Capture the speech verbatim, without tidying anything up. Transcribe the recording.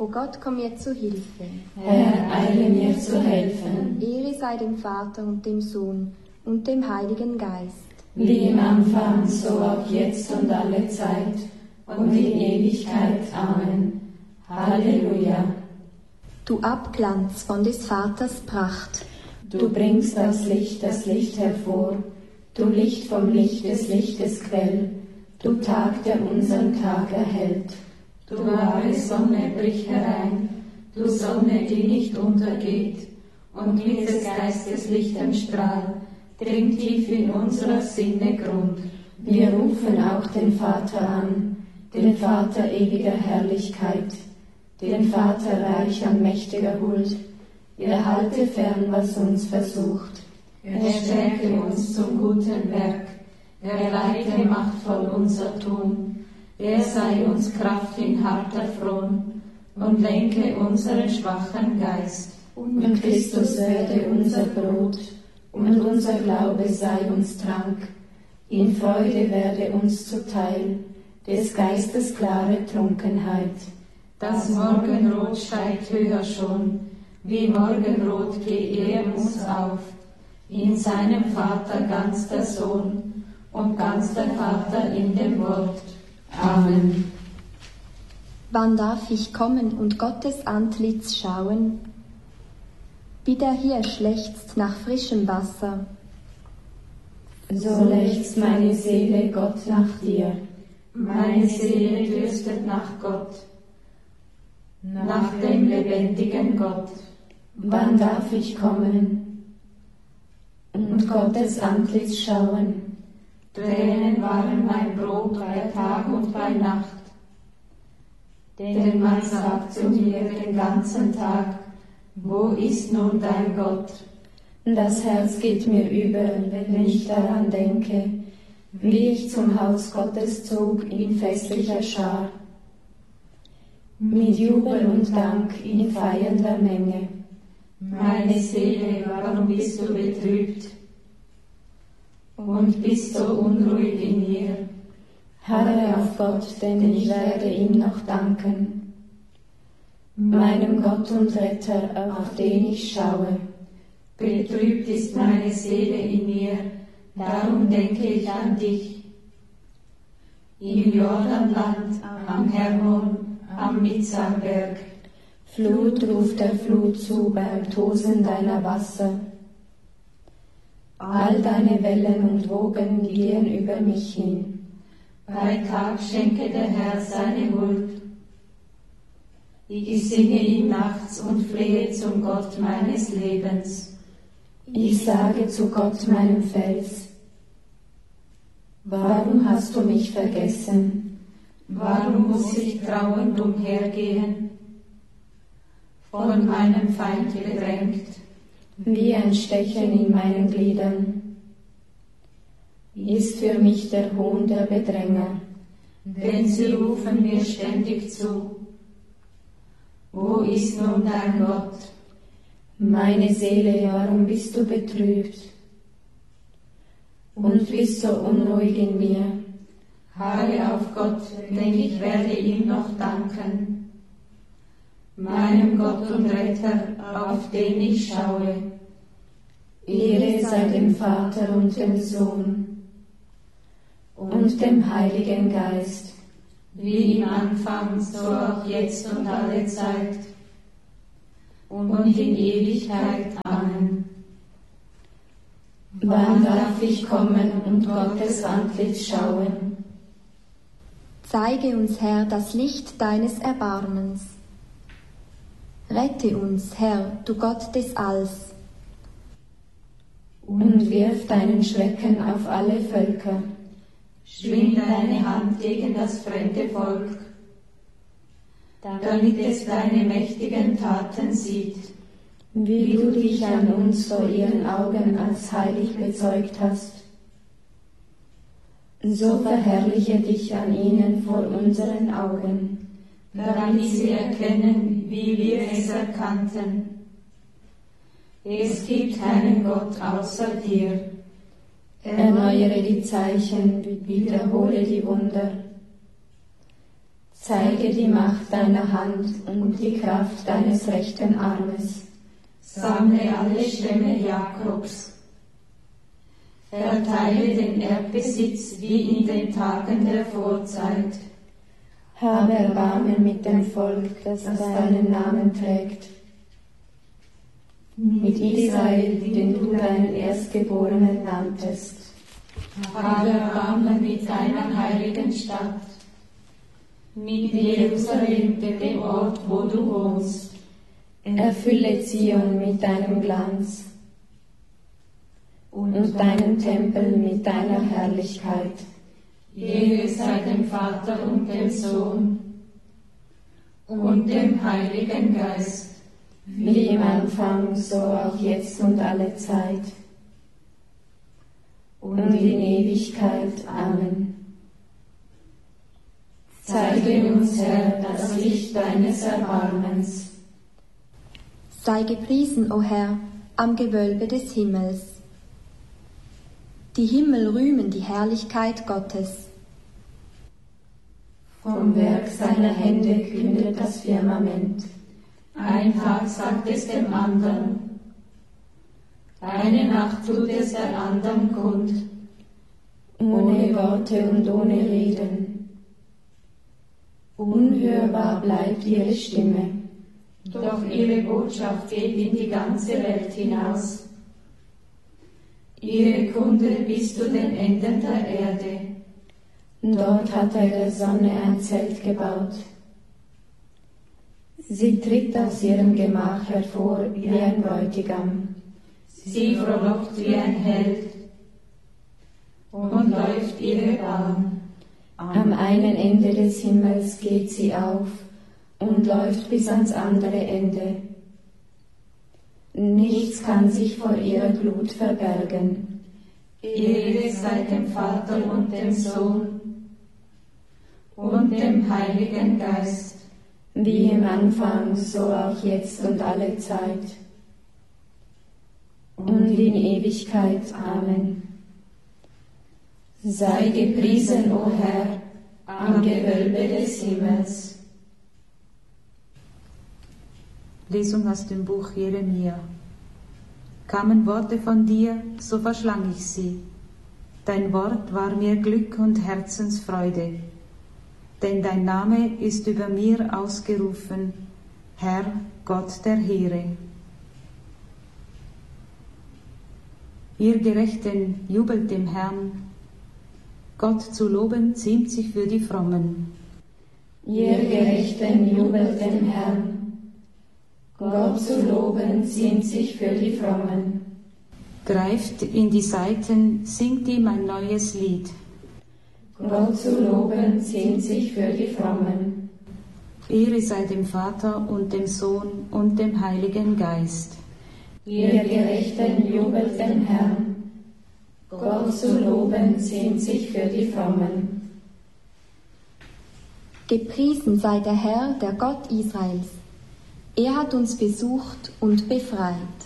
O Gott, komm mir zu Hilfe. Herr, eile mir zu helfen. Ehre sei dem Vater und dem Sohn und dem Heiligen Geist. Wie im Anfang, so auch jetzt und alle Zeit und in Ewigkeit. Amen. Halleluja. Du Abglanz von des Vaters Pracht, Du bringst das Licht, das Licht hervor, du Licht vom Licht des Lichtes Quell, du Tag, der unseren Tag erhellt. Du wahre Sonne, brich herein, du Sonne, die nicht untergeht, und mit des Geistes lichtem Strahl dringt tief in unserer Sinne Grund. Wir rufen auch den Vater an, den Vater ewiger Herrlichkeit, den Vater reich an mächtiger Huld. Er halte fern, was uns versucht. Er stärke uns zum guten Werk. Er leite machtvoll unser Tun. Er sei uns Kraft in harter Fron und lenke unseren schwachen Geist. Und Christus werde unser Brot und unser Glaube sei uns Trank. In Freude werde uns zuteil des Geistes klare Trunkenheit. Das Morgenrot steigt höher schon, wie Morgenrot geht er uns auf. In seinem Vater ganz der Sohn und ganz der Vater in dem Wort. Amen. Wann darf ich kommen und Gottes Antlitz schauen? Wie der Hirsch lechzt nach frischem Wasser. So lechzt meine Seele Gott nach dir. Meine Seele dürstet nach Gott, nach dem lebendigen Gott. Wann darf ich kommen und Gottes Antlitz schauen? Tränen waren mein Brot bei Tag und bei Nacht. Denn man sagt zu mir den ganzen Tag, wo ist nun dein Gott? Das Herz geht mir über, wenn ich daran denke, wie ich zum Haus Gottes zog in festlicher Schar, mit Jubel und Dank in feiernder Menge. Meine Seele, warum bist du betrübt und bist so unruhig in mir? Harre auf Gott, denn ich werde ihm noch danken, meinem Gott und Retter, auf den ich schaue. Betrübt ist meine Seele in mir, darum denke ich an dich. Im Jordanland, am Hermon, am Mizarberg, Flut ruft der Flut zu beim Tosen deiner Wasser. All deine Wellen und Wogen gehen über mich hin. Bei Tag schenke der Herr seine Huld. Ich singe ihm nachts und flehe zum Gott meines Lebens. Ich sage zu Gott, meinem Fels, warum hast du mich vergessen? Warum muss ich trauernd umhergehen, von meinem Feind bedrängt, wie ein Stechen in meinen Gliedern? Ist für mich der Hohn der Bedränger, denn sie rufen mir ständig zu. Wo ist nun dein Gott? Meine Seele, warum bist du betrübt und bist so unruhig in mir? Harre auf Gott, denn ich werde ihm noch danken, meinem Gott und Retter, auf den ich schaue. Ehre sei dem Vater und dem Sohn und dem Heiligen Geist, wie im Anfang, so auch jetzt und alle Zeit und in Ewigkeit. Amen. Wann darf ich kommen und Gottes Antlitz schauen? Zeige uns, Herr, das Licht deines Erbarmens. Rette uns, Herr, du Gott des Alls. Und wirf deinen Schrecken auf alle Völker. Schwing deine Hand gegen das fremde Volk, damit es deine mächtigen Taten sieht, wie du dich an uns vor ihren Augen als heilig bezeugt hast. So verherrliche dich an ihnen vor unseren Augen, damit sie erkennen, wie wir es erkannten. Es gibt keinen Gott außer dir. Erneuere die Zeichen, wiederhole die Wunder. Zeige die Macht deiner Hand und die Kraft deines rechten Armes. Sammle alle Stämme Jakobs. Verteile den Erdbesitz wie in den Tagen der Vorzeit. Habe Erbarmen mit dem Volk, das deinen Namen trägt. Mit Israel, den du deinen Erstgeborenen nanntest. Habe Erbarmen mit deiner heiligen Stadt. Mit Jerusalem, dem Ort, wo du wohnst. Erfülle Zion mit deinem Glanz und deinen Tempel mit deiner Herrlichkeit. Ehre sei dem Vater und dem Sohn und dem Heiligen Geist, wie im Anfang, so auch jetzt und alle Zeit und in Ewigkeit. Amen. Zeige uns, Herr, das Licht deines Erbarmens. Sei gepriesen, o Herr, am Gewölbe des Himmels. Die Himmel rühmen die Herrlichkeit Gottes. Vom Werk seiner Hände kündet das Firmament. Ein Tag sagt es dem anderen, eine Nacht tut es der anderen kund. Ohne Worte und ohne Reden. Unhörbar bleibt ihre Stimme. Doch ihre Botschaft geht in die ganze Welt hinaus. Ihre Kunde bis zu den Enden der Erde. Dort hat er der Sonne ein Zelt gebaut. Sie tritt aus ihrem Gemach hervor wie ein Bräutigam. Sie frohlockt wie ein Held und läuft ihre Bahn. Am einen Ende des Himmels geht sie auf und läuft bis ans andere Ende. Nichts kann sich vor ihrer Glut verbergen. Ehre sei dem Vater und dem Sohn und dem Heiligen Geist, wie im Anfang, so auch jetzt und alle Zeit und in Ewigkeit. Amen. Sei gepriesen, o Herr, am Gewölbe des Himmels. Lesung aus dem Buch Jeremia. Kamen Worte von dir, so verschlang ich sie. Dein Wort war mir Glück und Herzensfreude. Denn dein Name ist über mir ausgerufen, Herr, Gott der Heere. Ihr Gerechten, jubelt dem Herrn. Gott zu loben ziemt sich für die Frommen. Ihr Gerechten, jubelt dem Herrn. Gott zu loben ziemt sich für die Frommen. Greift in die Saiten, singt ihm ein neues Lied. Gott zu loben ziemt sich für die Frommen. Ehre sei dem Vater und dem Sohn und dem Heiligen Geist. Ihr Gerechten, jubelt dem Herrn. Gott zu loben ziemt sich für die Frommen. Gepriesen sei der Herr, der Gott Israels. Er hat uns besucht und befreit.